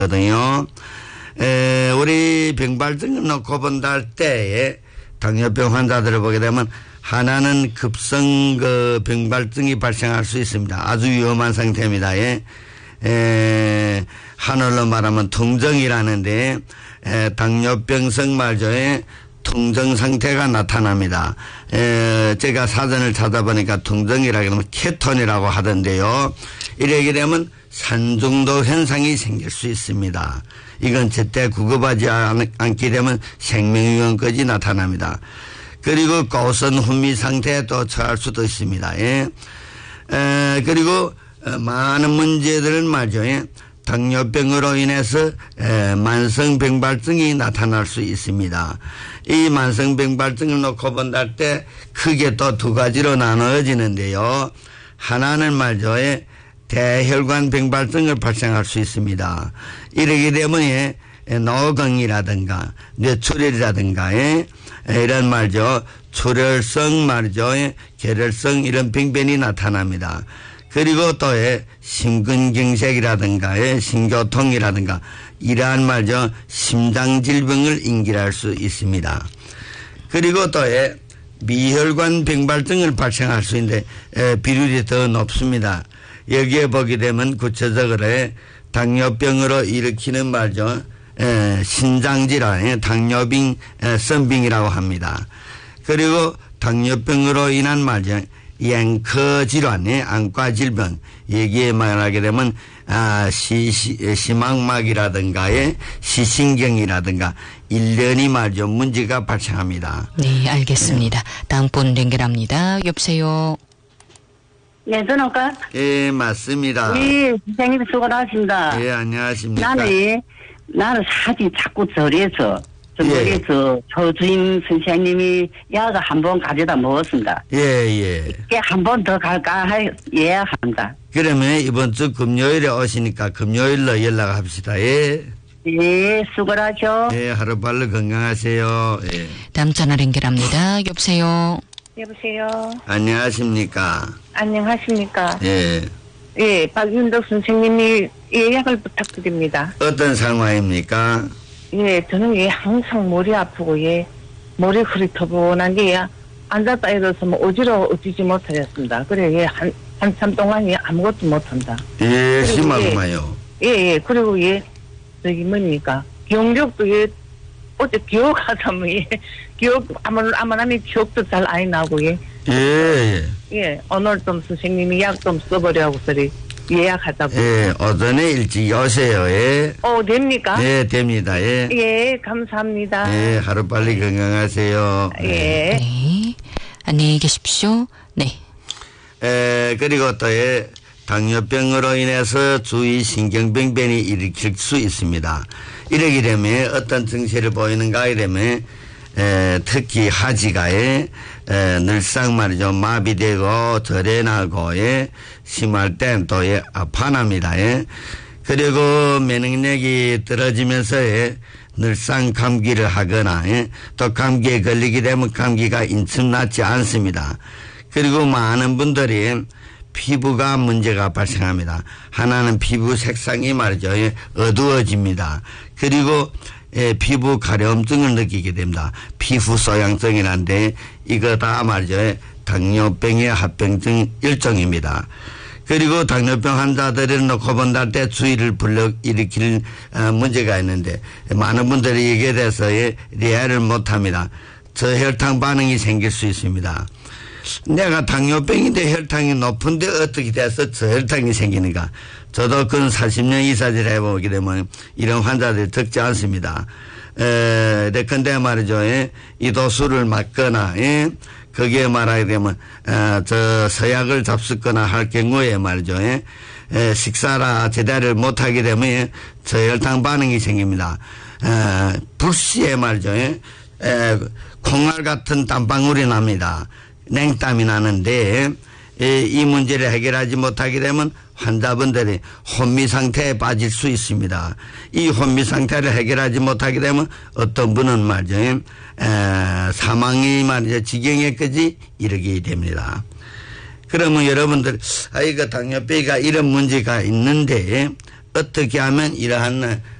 거든요. 우리 병발증을 놓고 본다 할 때에 당뇨병 환자들을 보게 되면 하나는 급성 병발증이 발생할 수 있습니다. 아주 위험한 상태입니다. 한글로 말하면 통증이라는데 당뇨병성 말조에 통증 상태가 나타납니다. 제가 사전을 찾아보니까 통증이라고 하면 케톤이라고 하던데요. 이렇게 되면 산중독 현상이 생길 수 있습니다. 이건 제때 구급하지 않게 되면 생명위험까지 나타납니다. 그리고 고선 훈미 상태에 또 처할 수도 있습니다. 그리고 많은 문제들은 말이죠. 당뇨병으로 인해서 만성병발증이 나타날 수 있습니다. 이 만성병발증을 놓고 본다 할 때 크게 또 두 가지로 나누어지는데요. 하나는 말이죠. 대혈관 병발증을 발생할 수 있습니다. 이러게 되면 노경이라든가 뇌출혈이라든가 이런 말이죠. 출혈성 말이죠. 결혈성 이런 병변이 나타납니다. 그리고 또 심근경색이라든가 신교통이라든가 이러한 말이죠. 심장질병을 인길할 수 있습니다. 그리고 또 미혈관 병발증을 발생할 수 있는데 비율이 더 높습니다. 여기에 보게 되면 구체적으로 당뇨병으로 일으키는 말이죠. 신장질환, 당뇨병, 선병이라고 합니다. 그리고 당뇨병으로 인한 말이죠. 앵커 질환, 안과 질병, 여기에 말하게 되면 시망막이라든가 시신경이라든가 일련이 말이죠. 문제가 발생합니다. 네, 알겠습니다. 다음 분 연결합니다. 여보세요. 네, 전화가? 예, 맞습니다. 예, 선생님 수고하십니다. 예, 안녕하십니까. 나는 사진 자꾸 절에서, 머리에서 서주임 선생님이 약을 한 번 가져다 먹었습니다. 예. 한 번 더 갈까 예약합니다. 그러면 이번 주 금요일에 오시니까 금요일로 연락합시다. 예. 예, 수고하죠. 예, 하루빨리 건강하세요. 예. 다음 전화 연결합니다. 여보세요. 여보세요. 안녕하십니까. 안녕하십니까. 예. 예, 박윤덕 선생님이 예약을 부탁드립니다. 어떤 상황입니까? 예, 저는 항상 머리 아프고 머리 흐릿터분한 게 앉았다 일어서 어지러워 어찌지 못하겠습니다. 그래 한참 동안 아무것도 못한다. 예, 심하구만요. 예, 그리고 저기 뭡니까 기억력도 어제 기억하자면 아무나미 기억도 잘 안 나고 예, 오늘 좀 선생님이 약 좀 써버려고 소리 예약하자고. 예, 오전에 일찍 오세요. 예. 됩니까? 예, 됩니다. 예. 예, 감사합니다. 예, 하루빨리 건강하세요. 예. 네. 안녕히 계십시오. 네. 그리고 또 당뇨병으로 인해서 주위 신경병변이 일으킬 수 있습니다. 이러게 되면 어떤 증세를 보이는가 이러면 특히 하지가 늘상 말이죠. 마비되고 절해나고 심할 땐 또 아파납니다. 그리고 면역력이 떨어지면서 늘상 감기를 하거나 또 감기에 걸리게 되면 감기가 인침 낫지 않습니다. 그리고 많은 분들이 피부가 문제가 발생합니다. 하나는 피부 색상이 말이죠. 어두워집니다. 그리고 피부 가려움증을 느끼게 됩니다. 피부 소양증이란데 이거 다 말이죠. 당뇨병의 합병증 일종입니다. 그리고 당뇨병 환자들을 놓고 본다 때 주의를 불러일으킬 문제가 있는데 많은 분들이 여기에 대해서 이해를 못합니다. 저혈당 반응이 생길 수 있습니다. 내가 당뇨병인데 혈당이 높은데 어떻게 돼서 저혈당이 생기는가. 저도 근 40년 이사를 해보게 되면 이런 환자들이 적지 않습니다. 근데 말이죠. 이 도수를 맞거나 거기에 말하게 되면 저 서약을 잡수거나 할 경우에 말이죠. 식사라 제대로 못하게 되면 저혈당 반응이 생깁니다. 불시에 말이죠. 콩알 같은 땀방울이 납니다. 냉땀이 나는데 이 문제를 해결하지 못하게 되면 환자분들이 혼미 상태에 빠질 수 있습니다. 이 혼미 상태를 해결하지 못하게 되면 어떤 분은 말이죠. 사망이 말이죠. 지경에까지 이르게 됩니다. 그러면 여러분들 이거 당뇨병이가 이런 문제가 있는데 어떻게 하면 이러한